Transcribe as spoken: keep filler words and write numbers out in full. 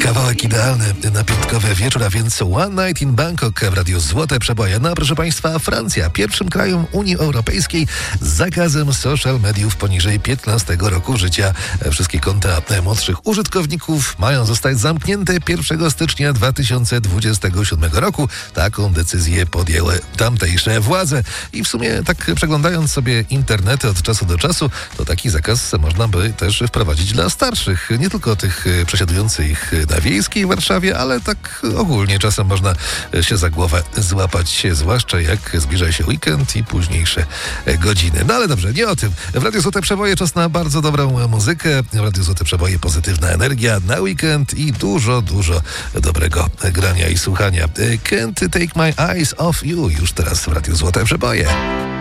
Kawałek idealny na piątkowy wieczór, a więc One Night in Bangkok w Radiu Złote Przeboje. No, proszę Państwa, Francja, pierwszym krajem Unii Europejskiej z zakazem social mediów poniżej piętnastego roku życia. Wszystkie konta młodszych użytkowników mają zostać zamknięte pierwszego stycznia dwa tysiące dwudziestego siódmego roku. Taką decyzję podjęły tamtejsze władze. I w sumie tak przeglądając sobie internety od czasu do czasu, to taki zakaz można by też wprowadzić dla starszych. Nie tylko tych przesiadujących na Wiejskiej w Warszawie, ale tak ogólnie czasem można się za głowę złapać, zwłaszcza jak zbliża się weekend i późniejsze godziny. No ale dobrze, nie o tym. W Radiu Złote Przeboje czas na bardzo dobrą muzykę. W Radiu Złote Przeboje pozytywna energia na weekend i dużo, dużo dobrego grania i słuchania. Can't take my eyes off you. Już teraz w Radiu Złote Przeboje.